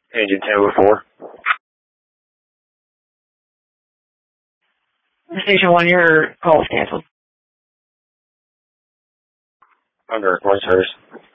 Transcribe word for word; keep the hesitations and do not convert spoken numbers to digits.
Agent ten oh four. Station one, your call was canceled. Under recording service.